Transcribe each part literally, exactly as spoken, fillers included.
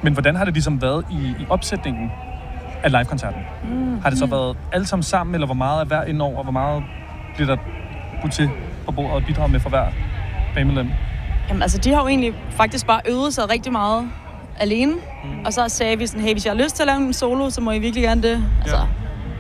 Men hvordan har det ligesom været i, i opsætningen af live-koncerten? Mm. Har det så været alle sammen sammen, eller hvor meget er hver indover, og hvor meget bliver der budt til på bordet og bidraget med for hver bandmedlem? Jamen altså, de har jo egentlig faktisk bare øvet sig rigtig meget alene. Mm. Og så sagde vi sådan, hey, hvis jeg har lyst til at lave en solo, så må I virkelig gerne det. Altså, ja.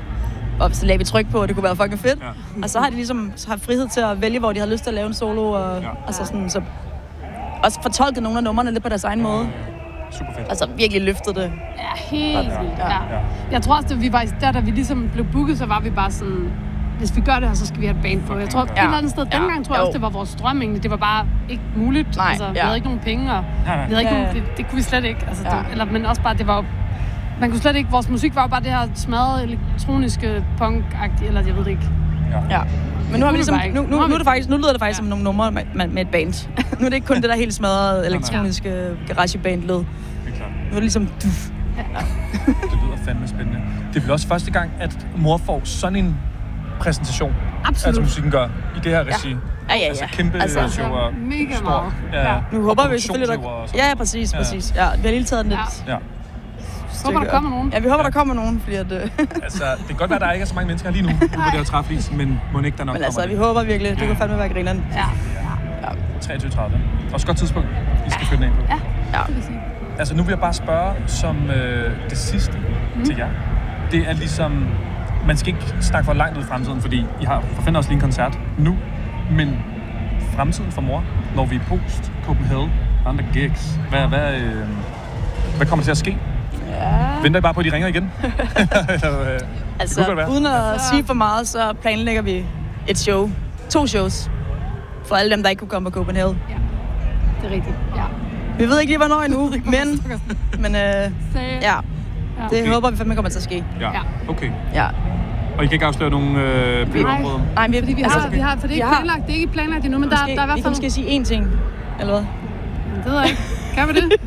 Og så lagde vi tryk på, at det kunne være fucking fedt. Ja. Og så har de ligesom haft frihed til at vælge, hvor de har lyst til at lave en solo. Og, ja. og så sådan, så også fortolket nogle af numrene lidt på deres egen måde. Super fedt. Altså virkelig løftet det. Ja, helt vildt. Ja. Ja. Jeg tror også, at vi var, der, da vi ligesom blev booket, så var vi bare sådan, hvis vi gør det her, så skal vi have et band på. Jeg tror, ja. et eller andet sted, dengang ja. tror jeg også, det var vores drøm egentlig. Det var bare ikke muligt. Nej, altså, vi ja. havde ikke nogen penge, og vi havde ikke ja. nogen, det, det kunne vi slet ikke. Altså, ja. det, eller, men også bare, det var jo, man kunne slet ikke, vores musik var jo bare det her smadrede elektroniske punk-agtige, eller jeg ved det ikke. Ja. ja. Men nu har vi ligesom, nu, nu, nu, er det faktisk, nu lyder det faktisk ja. som nogle numre med, med et band. Nu er det ikke kun det der helt smadrede elektroniske ja. garageband-led. Nu er det ligesom... Duf. Ja. Det lyder fandme spændende. Det er vel også første gang, at mor får sådan en præsentation, absolut. Altså musikken gør, i det her regi. Ja, ja, ja. Altså kæmpe altså, show og mega stor. Ja, ja. Nu håber vi selvfølgelig, der... Ja, ja, præcis, præcis. Ja, vi har lige taget den lidt... Ja. Håber, der kommer nogen. Ja, vi håber, der kommer nogen, fordi at... altså, det kan godt være, at der ikke er så mange mennesker lige nu, ude på det her træflis, men må ikke der nok men altså, kommer vi det. håber virkelig. Det kunne fandme være grineren. Ja. ja. treogtyve tredive. Også godt tidspunkt, I skal flytte ind på. Ja, ja. det vil sige. Altså, nu vil jeg bare spørge som øh, det sidste mm. til jer. Det er ligesom... Man skal ikke snakke for langt ud i fremtiden, fordi I har for fanden også lige en koncert nu. Men fremtiden for mor, når vi er post Copenhagen, andre gigs, hvad, hvad, øh, hvad kommer til at ske? Ja. Venter I bare på, at de ringer igen? Eller, øh, altså, uden at altså... sige for meget, så planlægger vi et show. To shows. For alle dem, der ikke kunne komme på Copenhagen. Ja, det er rigtigt. Ja. Vi ved ikke lige, hvornår endnu, men... men øh, ja, ja. det okay. håber vi fandme kommer til at ske. Ja, okay. Ja. Og I kan ikke afsløre nogen øh, områder? Nej, men fordi vi har, altså, vi har, for det er ikke planlagt, det er ikke planlagt endnu, men der, måske, der er i hvert fald... Vi kan måske sige én ting, eller hvad? Det ved jeg ikke. Kan vi det?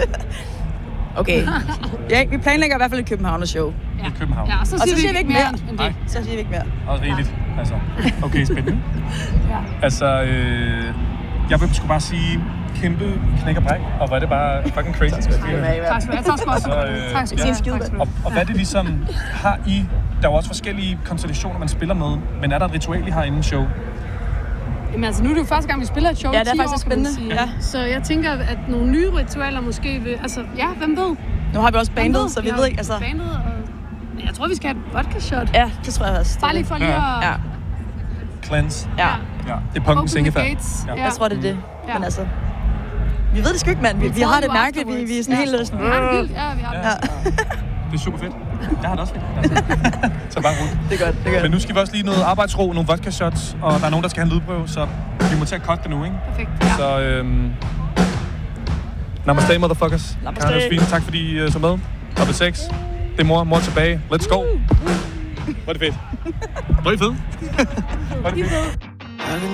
Okay. Ja, vi planlægger i hvert fald et Københavner-show. Ja. I København. Ja, og så siger, og så siger vi ikke mere. mere end det. Så siger vi ikke mere. Og rigeligt. Altså, okay, spændende. Ja. Altså, øh, jeg vil sgu bare sige kæmpe knæk og bræk, og hvor er det bare fucking crazy. Tak skal du have. Tak skal du have. Tak skal du have. Og, og hvad det ligesom har I... Der er jo også forskellige konstellationer, man spiller med, men er der et ritual, I har inden show? Jamen altså, nu er det jo første gang, vi spiller et show ja, det er ti faktisk år, spændende. Ja. Så jeg tænker, at nogle nye ritualer måske vil... Altså, ja, hvem ved? Nu har vi også bandet, så vi ved ikke, altså... Bandet, og... Jeg tror, vi skal have et vodka-shot. Ja, det tror jeg også. Bare lige for lige ja. at... Ja. Cleanse. Ja. Ja. Det er punkens sengefald. Ja. Jeg tror, det er det. Ja. Men altså... Vi ved det sgu ikke, mand. Vi, vi har det mærkeligt. Vi, vi er sådan ja. helt sådan... Vi har det vildt. Ja, vi har det. Ja. Det er super fedt. Jeg har det også fedt. Altså. Så bare rundt. Det er godt, det er godt. Men nu skal vi også lige noget arbejdsro, nogle vodka shots, og der er nogen, der skal have en lydprøve, så vi må til at cutte det nu, ikke? Perfekt, ja. Så øhm... Namaste, motherfuckers. Namaste. Karen og Josefine, tak fordi I uh, så med. Dobbelt seks. Det er mor, mor tilbage. Let's go. Hvor er det fedt. Hvor er det fedt. Hvor er det fedt.